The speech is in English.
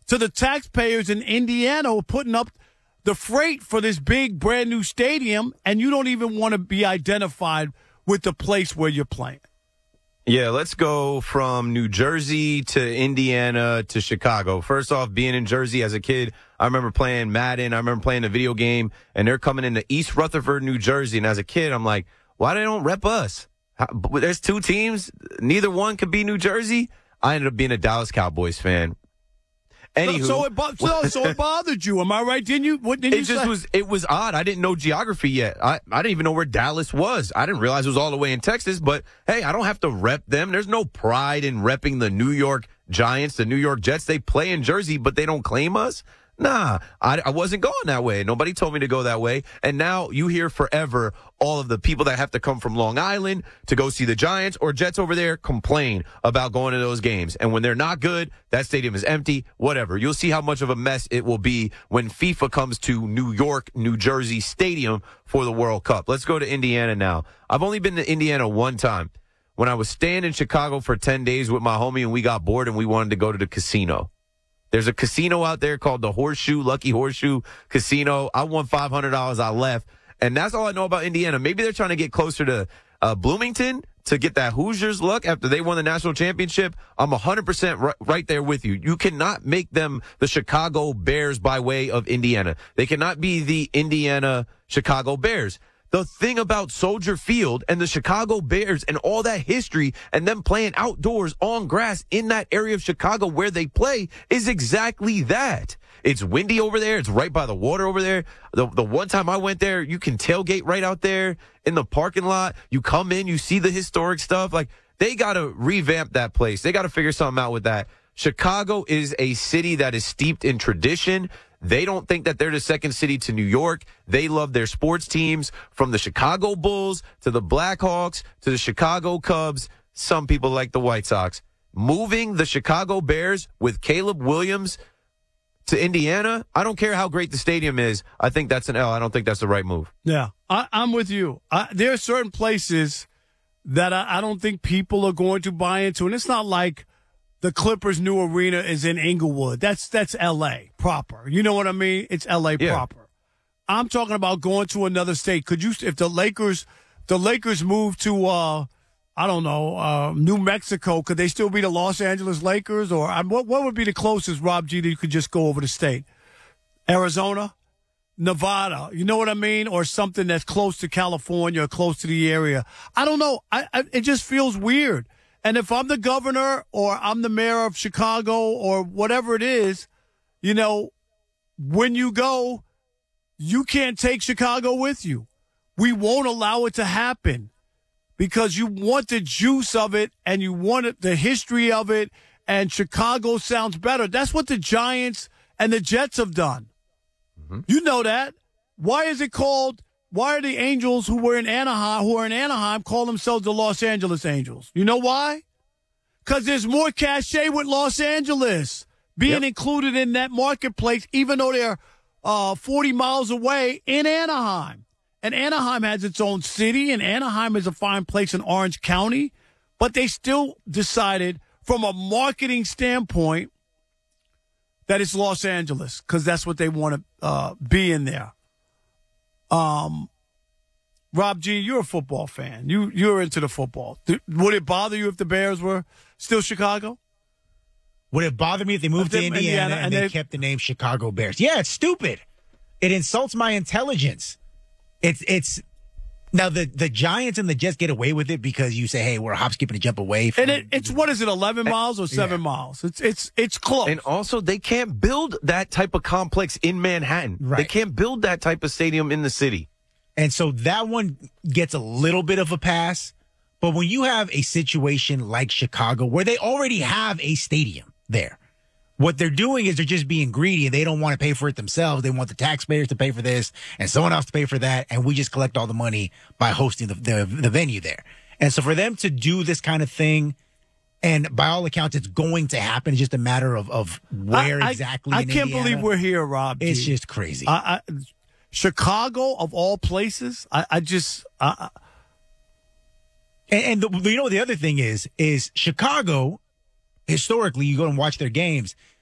to the taxpayers in Indiana who are putting up the freight for this big brand new stadium, and you don't even want to be identified with the place where you're playing. Yeah, let's go from New Jersey to Indiana to Chicago. First off, being in Jersey as a kid, I remember playing Madden. I remember playing a video game, and they're coming into East Rutherford, New Jersey. And as a kid, I'm like, why they don't rep us? There's two teams. Neither one could be New Jersey. I ended up being a Dallas Cowboys fan. Anywho, so it bothered you, am I right? Didn't you? What did you say? It was odd. I didn't know geography yet. I didn't even know where Dallas was. I didn't realize it was all the way in Texas. But hey, I don't have to rep them. There's no pride in repping the New York Giants, the New York Jets. They play in Jersey, but they don't claim us. Nah, I wasn't going that way. Nobody told me to go that way. And now you hear forever all of the people that have to come from Long Island to go see the Giants or Jets over there complain about going to those games. And when they're not good, that stadium is empty, whatever. You'll see how much of a mess it will be when FIFA comes to New York, New Jersey Stadium for the World Cup. Let's go to Indiana now. I've only been to Indiana one time. When I was staying in Chicago for 10 days with my homie and we got bored and we wanted to go to the casino. There's a casino out there called the Lucky Horseshoe Casino. I won $500. I left. And that's all I know about Indiana. Maybe they're trying to get closer to Bloomington to get that Hoosiers luck after they won the national championship. I'm 100% right there with you. You cannot make them the Chicago Bears by way of Indiana. They cannot be the Indiana Chicago Bears. The thing about Soldier Field and the Chicago Bears and all that history and them playing outdoors on grass in that area of Chicago where they play is exactly that. It's windy over there. It's right by the water over there. The one time I went there, you can tailgate right out there in the parking lot. You come in, you see the historic stuff. Like, they got to revamp that place. They got to figure something out with that. Chicago is a city that is steeped in tradition. They don't think that they're the second city to New York. They love their sports teams, from the Chicago Bulls to the Blackhawks to the Chicago Cubs. Some people like the White Sox. Moving the Chicago Bears with Caleb Williams to Indiana, I don't care how great the stadium is. I think that's an L. I don't think that's the right move. Yeah, I'm with you. There are certain places that I don't think people are going to buy into, and it's not like the Clippers' new arena is in Inglewood. That's L.A. proper. You know what I mean? It's L.A. proper. I'm talking about going to another state. Could you, if the Lakers move to, I don't know, New Mexico, could they still be the Los Angeles Lakers? Or what would be the closest, Rob G, that you could just go over the state? Arizona? Nevada? You know what I mean? Or something that's close to California or close to the area. I don't know. It just feels weird. And if I'm the governor or I'm the mayor of Chicago or whatever it is, you know, when you go, you can't take Chicago with you. We won't allow it to happen because you want the juice of it and you want the history of it, and Chicago sounds better. That's what the Giants and the Jets have done. Mm-hmm. You know that. Why are the Angels who are in Anaheim call themselves the Los Angeles Angels? You know why? Because there's more cachet with Los Angeles being included in that marketplace, even though they're 40 miles away in Anaheim. And Anaheim has its own city, and Anaheim is a fine place in Orange County. But they still decided, from a marketing standpoint, that it's Los Angeles because that's what they want to be in there. Rob G, you're a football fan. You're into the football. Would it bother you if the Bears were still Chicago? Would it bother me if they moved to Indiana and they kept the name Chicago Bears? Yeah, it's stupid. It insults my intelligence. It's now the Giants and the Jets get away with it because you say, hey, we're a hop, skip, and a jump away from. And it's what is it, 11 miles or 7 miles? It's close. And also, they can't build that type of complex in Manhattan. Right. They can't build that type of stadium in the city. And so that one gets a little bit of a pass. But when you have a situation like Chicago where they already have a stadium there, what they're doing is they're just being greedy, and they don't want to pay for it themselves. They want the taxpayers to pay for this and someone else to pay for that, and we just collect all the money by hosting the venue there. And so for them to do this kind of thing, and by all accounts, it's going to happen. It's just a matter of where exactly in Indiana. I can't believe we're here, Rob. It's just crazy. Chicago, of all places, And the other thing is Chicago, historically, you go and watch their games,